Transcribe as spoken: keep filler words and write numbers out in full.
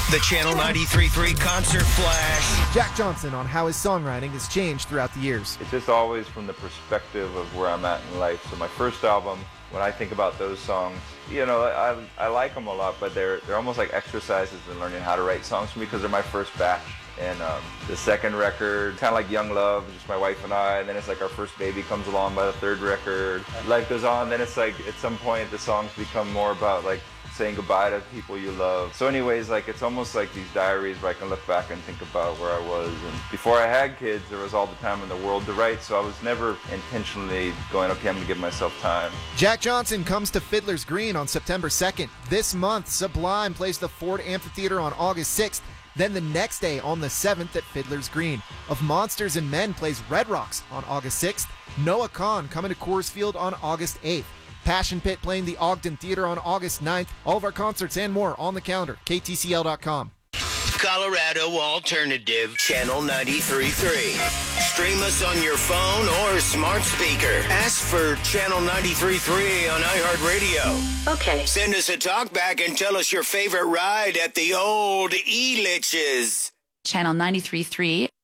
The Channel ninety-three point three Concert Flash. Jack Johnson on how his songwriting has changed throughout the years. It's just always from the perspective of where I'm at in life. So my first album, when I think about those songs, you know, I, I like them a lot, but they're they're almost like exercises in learning how to write songs for me because they're my first batch. And um, the second record, kind of like Young Love, just my wife and I, and then it's like our first baby comes along by the third record. Life goes on, then it's like at some point the songs become more about like saying goodbye to people you love. So anyways, like it's almost like these diaries where I can look back and think about where I was. And before I had kids, there was all the time in the world to write, so I was never intentionally going, okay, I'm gonna give myself time. Jack Johnson comes to Fiddler's Green on September second. This month, Sublime plays the Ford Amphitheater on August sixth. Then the next day on the seventh at Fiddler's Green. Of Monsters and Men plays Red Rocks on August sixth. Noah Kahan coming to Coors Field on August eighth. Passion Pit playing the Ogden Theater on August ninth. All of our concerts and more on the calendar, K T C L dot com. Colorado Alternative, Channel ninety-three point three. Stream us on your phone or smart speaker. Ask for Channel ninety-three point three on iHeartRadio. Okay. Send us a talk back and tell us your favorite ride at the old E-Liches. Channel ninety-three point three.